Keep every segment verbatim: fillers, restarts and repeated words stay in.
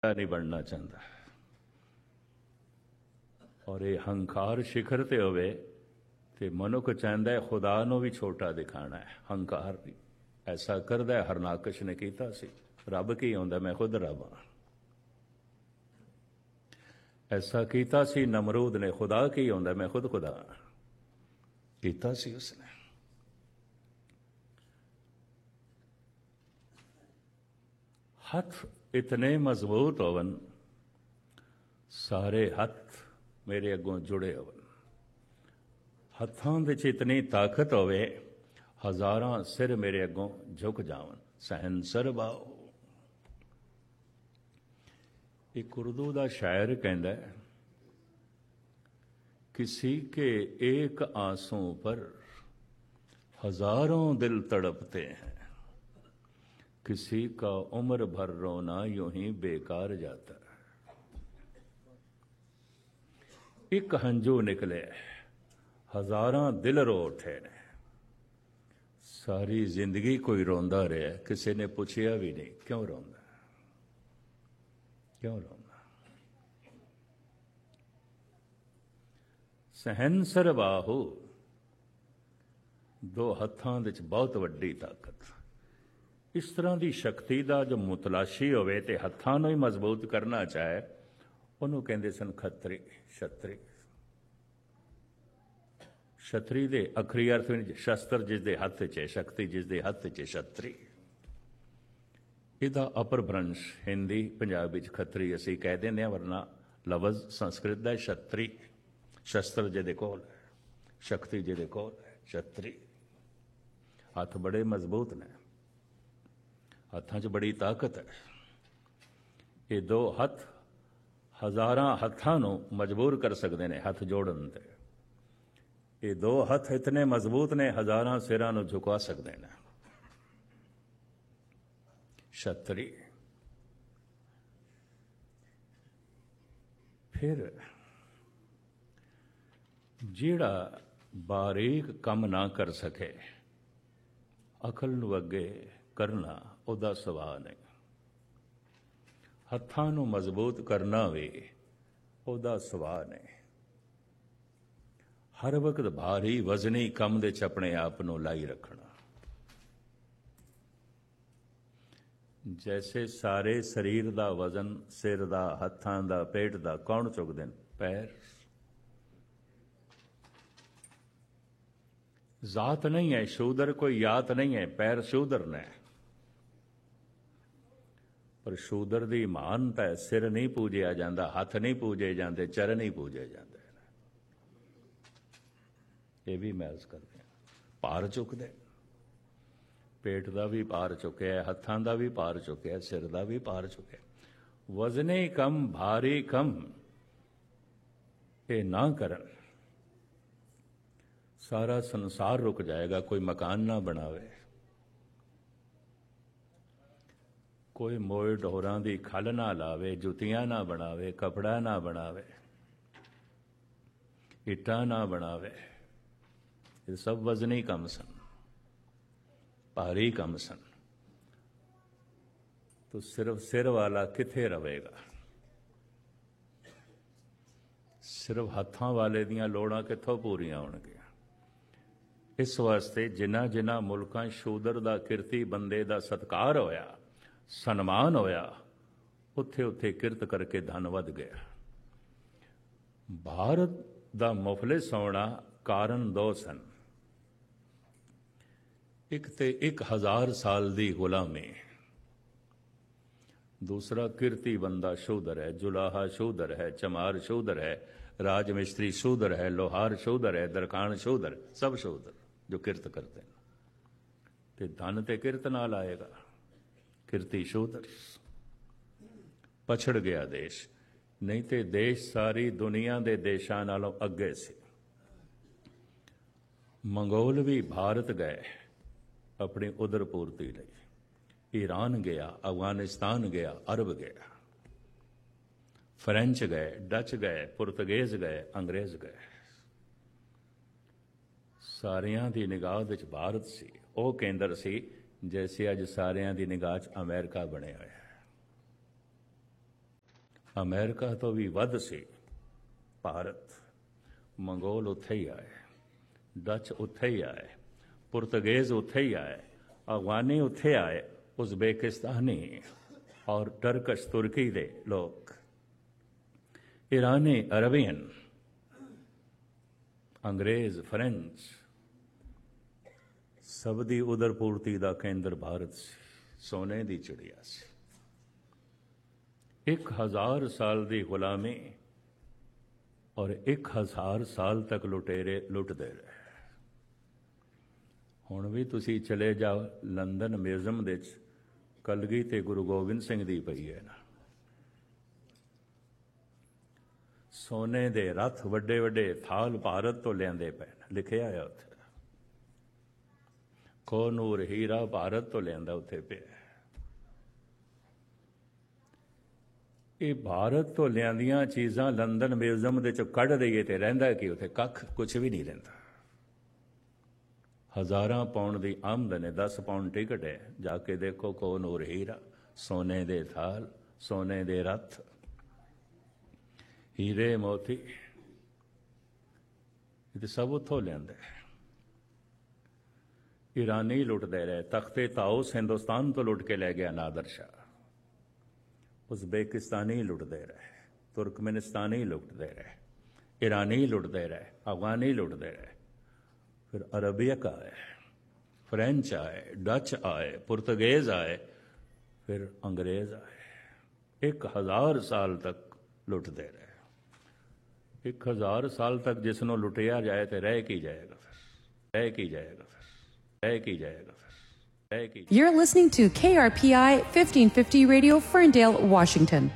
ਵੱਡਾ ਨਹੀਂ ਬਣਨਾ ਚਾਹੁੰਦਾ, ਔਰ ਇਹ ਹੰਕਾਰ शिखर ਤੇ ਹੋਵੇ ਤੇ ਮਨੁੱਖ ਚਾਹੁੰਦਾ ਹੈ ਖੁਦਾ ਨੂੰ ਵੀ ਛੋਟਾ ਦਿਖਾਣਾ ਹੈ। ਹੰਕਾਰ ਐਸਾ ਕਰਦਾ ਹੈ, ਹਰਨਾਕਸ਼ ਨੇ ਕੀਤਾ ਸੀ। ਰੱਬ ਕੀ ਹੁੰਦਾ, ਮੈਂ ਖੁਦ ਰੱਬ ਹਾਂ। ਐਸਾ ਕੀਤਾ ਸੀ ਨਮਰੂਦ ਨੇ, ਖੁਦਾ ਕੀ ਹੁੰਦਾ, ਮੈਂ ਖੁਦ ਖੁਦਾ ਹਾਂ। ਕੀਤਾ ਸੀ ਉਸਨੇ। ਹੱਥ ਇਤਨੇ ਮਜ਼ਬੂਤ ਹੋਵਨ, ਸਾਰੇ ਹੱਥ ਮੇਰੇ ਅੱਗੋਂ ਜੁੜੇ ਹੋਵਨ। ਹੱਥਾਂ ਵਿੱਚ ਇਤਨੀ ਤਾਕਤ ਹੋਵੇ, ਹਜ਼ਾਰਾਂ ਸਿਰ ਮੇਰੇ ਅੱਗੋਂ ਝੁਕ ਜਾਵਨ। ਸਹਿਨਸਰ ਬਾਹੂ। एक उर्दू का शायर कहता है, किसी के एक आंसू पर हजारों दिल तड़पते हैं, किसी का उम्र भर रोना यूं ही बेकार जाता है। एक हंजू निकले हजारां दिल रो उठे ने। सारी जिंदगी कोई रोंदा रहा, किसी ने पूछया भी नहीं क्यों रोंदा, क्यों रोना। सहनसर बाहू, दो हत्थां विच बहुत वड्डी ताकत। इस तरह की शक्ति का जो मुतलाशी होवे ते हत्थां नूं ही मजबूत करना चाहे, उन्होंने कहते सन खत्री, छत्री। छत्री दे अखरी अर्थ में शस्त्र जिसके हत्थ च है, शक्ति जिसके हत्थ च है, छत्री। ਇਹਦਾ ਅਪਰਭ੍ਰੰਸ਼ ਹਿੰਦੀ ਪੰਜਾਬੀ 'ਚ ਖੱਤਰੀ ਅਸੀਂ ਕਹਿ ਦਿੰਦੇ ਹਾਂ, ਵਰਨਾ ਲਫ਼ਜ਼ ਸੰਸਕ੍ਰਿਤ ਦਾ ਛਤਰੀ। ਸ਼ਸਤਰ ਜਿਹਦੇ ਕੋਲ ਹੈ, ਸ਼ਕਤੀ ਜਿਹਦੇ ਕੋਲ ਹੈ, ਛਤਰੀ। ਹੱਥ ਬੜੇ ਮਜ਼ਬੂਤ ਨੇ, ਹੱਥਾਂ 'ਚ ਬੜੀ ਤਾਕਤ ਹੈ। ਇਹ ਦੋ ਹੱਥ ਹਜ਼ਾਰਾਂ ਹੱਥਾਂ ਨੂੰ ਮਜਬੂਰ ਕਰ ਸਕਦੇ ਨੇ ਹੱਥ ਜੋੜਨ 'ਤੇ। ਇਹ ਦੋ ਹੱਥ ਇਤਨੇ ਮਜ਼ਬੂਤ ਨੇ, ਹਜ਼ਾਰਾਂ ਸਿਰਾਂ ਨੂੰ ਝੁਕਾ ਸਕਦੇ ਨੇ। छत्री। फिर जिहड़ा बारीक कम ना कर सके, अकल नूं अगे करना उहदा सुभाव नहीं। हत्थां नूं मजबूत करना भी उहदा सुभाव नहीं। हर वक्त भारी वजनी कम दे च अपने आप नूं लाई रखना। जैसे सारे शरीर का वजन सिर का, हत्थां का, पेट का कौन चुकते हैं? पैर। जात नहीं है, शूदर कोई यात नहीं है, पैर शूदर ने। पर शूदर की महानता है, सिर नहीं पूजया जाता, हथ नहीं पूजे जाते, चरण नहीं पूजे जाते। ये भी महज करते भार चुकते। पेट का भी भार चुकया, हत्थां का भी भार चुकया, सिर का भी भार चुकया। वजने कम, भारी कम ये ना करन, सारा संसार रुक जाएगा। कोई मकान ना बनावे, कोई मोए ढोरां दी खल ना लावे, जुतियां ना बनावे, कपड़ा ना बनावे, इट्टां ना बनावे। ये सब वजनी कम सन, भारी कम सन। तो सिर्फ सिर वाला किथे रवेगा? सिर्फ हत्थां वाले दियां लोड़ां कित्थों पूरीआं होणगीआं? इस वास्ते जिन्हां जिन्हां मुल्कां शूदर दा, किरती बंदे दा सत्कार होया, सन्मान होया, उत्थे उत्थे किरत करके धन वध गया। भारत दा मुफलिस होना कारण दो सन। एक ते एक हजार साल दी गुलामी, दूसरा किरती बंदा शूदर है, जुलाहा शूदर है, चमार शूदर है, राजमिस्त्री शूदर है, लोहार शूदर है, दरखान शूदर, सब शूदर जो किरत करते हैं। ते धन ते किरत नाल आएगा। किरती शूदर। पछड़ गया देश, नहीं ते देश सारी दुनिया दे देशां नालों अगे सी। मंगोल भी भारत गए अपनी उदर पूर्ति लई। ईरान गया, अफगानिस्तान गया, अरब गया, फ्रेंच गए, डच गए, पुर्तगेज गए, अंग्रेज गए। सारियां दी निगाह विच भारत सी, ਉਹ ਕੇਂਦਰ ਸੀ जैसे अज सारियां दी निगाह च अमेरिका बने हुए है। ਅਮਰੀਕਾ ਤੋਂ ਵੀ ਵੱਧ ਸੀ ਭਾਰਤ। ਮੰਗੋਲ ਉੱਥੇ ਹੀ ਆਏ, ਡੱਚ ਉੱਥੇ ਹੀ ਆਏ, ਪੁਰਤਗੇਜ਼ ਉੱਥੇ ਹੀ ਆਏ, ਅਫਗਾਨੀ ਉੱਥੇ ਆਏ, ਉਜ਼ਬੇਕਿਸਤਾਨੀ ਔਰ ਟਰਕਸ਼ ਤੁਰਕੀ ਦੇ ਲੋਕ, ਈਰਾਨੀ, ਅਰਬੀਅਨ, ਅੰਗਰੇਜ਼, ਫਰੈਂਚ, ਸਭ ਦੀ ਉਦਰ ਪੂਰਤੀ ਦਾ ਕੇਂਦਰ ਭਾਰਤ ਸੀ। ਸੋਨੇ ਦੀ ਚਿੜੀਆ ਸੀ। ਇੱਕ ਹਜ਼ਾਰ ਸਾਲ ਦੀ ਗੁਲਾਮੀ ਔਰ ਇੱਕ ਹਜ਼ਾਰ ਸਾਲ ਤੱਕ ਲੁਟੇਰੇ ਲੁੱਟਦੇ ਰਹੇ। ਹੁਣ ਵੀ ਤੁਸੀਂ ਚਲੇ ਜਾਓ ਲੰਡਨ ਮਿਊਜ਼ੀਅਮ ਦੇ ਵਿੱਚ, ਕਲਗੀ ਤੇ ਗੁਰੂ ਗੋਬਿੰਦ ਸਿੰਘ ਦੀ ਪਈ ਹੈ ਨਾ, ਸੋਨੇ ਦੇ ਰੱਥ, ਵੱਡੇ ਵੱਡੇ ਥਾਲ ਭਾਰਤ ਤੋਂ ਲਿਆਂਦੇ ਪਏ ਨੇ, ਲਿਖਿਆ ਹੈ ਉੱਥੇ। ਕੋਨੂਰ ਹੀਰਾ ਭਾਰਤ ਤੋਂ ਲਿਆਂਦਾ ਉੱਥੇ ਪਿਆ। ਇਹ ਭਾਰਤ ਤੋਂ ਲਿਆਂਦੀਆਂ ਚੀਜ਼ਾਂ ਲੰਡਨ ਮਿਊਜ਼ੀਅਮ ਦੇ ਚੋਂ ਕੱਢ ਦਈਏ ਤੇ ਰਹਿੰਦਾ ਕੀ ਉੱਥੇ? ਕੱਖ, ਕੁਛ ਵੀ ਨਹੀਂ ਰਹਿੰਦਾ। ਹਜ਼ਾਰਾਂ ਪਾਉਂਡ ਦੀ ਆਮਦਨ ਹੈ, ਦਸ ਪਾਉਂਡ ਟਿਕਟ ਹੈ, ਜਾ ਕੇ ਦੇਖੋ ਕੋਨੂਰ ਹੀਰਾ, ਸੋਨੇ ਦੇ ਥਾਲ, ਸੋਨੇ ਦੇ ਰੱਥ, ਹੀਰੇ ਮੋਤੀ, ਇਹ ਸਭ ਉੱਥੋਂ ਲਿਆਂਦੇ। ਈਰਾਨੀ ਲੁੱਟਦੇ ਰਹੇ। ਤਖਤੇ ਤਾਊਸ ਹਿੰਦੁਸਤਾਨ ਤੋਂ ਲੁੱਟ ਕੇ ਲੈ ਗਿਆ ਨਾਦਰ ਸ਼ਾਹ। ਉਜ਼ਬੇਕਿਸਤਾਨੀ ਲੁੱਟਦੇ ਰਹੇ, ਤੁਰਕਮੇਨਿਸਤਾਨੀ ਲੁੱਟਦੇ ਰਹੇ, ईरानी लुटते रहे, अफगानी लुटते रहे, फिर अरबियक आए, फ्रेंच आए, डच आए, पुर्तगेज आए, फिर अंग्रेज आए। एक हजार साल तक लुटते रहे। एक हजार साल तक जिसनों लुटिया जाए तो रह की जाएगा, फिर रह की जाएगा, फिर रह की जाएगा, फिर रह की। You're listening to K R P I fifteen fifty Radio, Ferndale, Washington.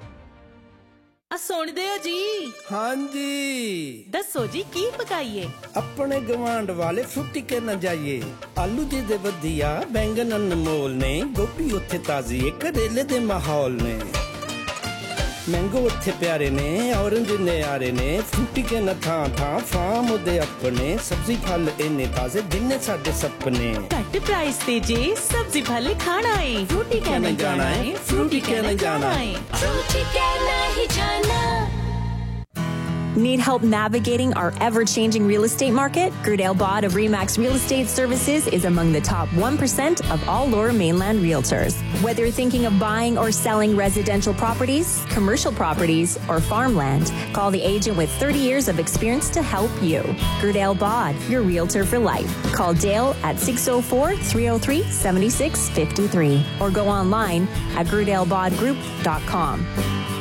सुनदे हो जी? हाँ जी। दसो जी की पकाइए? अपने गवांड वाले फुटी के न जाइए। आलू दे दे वधिया, बैंगन अनमोल ने, गोभी उत्थे ताजी है, करेले दे माहौल ने, मैंगो उत्थे प्यारे ने, ऑरेंज ने आरे ने, फुटी के न था था फार्म दे अपने, सब्जी फल इन्ने ताजे जिन्ने साडे सपने। घट प्राइस ते जे सब्जी फल खाना है, फ्रूटी कहना जाना है, फ्रूटी कहना जाना है, फ्रूटी कहना ही जाना। Need help navigating our ever-changing real estate market? Gerdale Bod of Remax Real Estate Services is among the top one percent of all Lower Mainland realtors. Whether you're thinking of buying or selling residential properties, commercial properties, or farmland, call the agent with thirty years of experience to help you. Gerdale Bod, your realtor for life. Call Dale at six oh four, three oh three, seven six five three or go online at gerdale bod group dot com.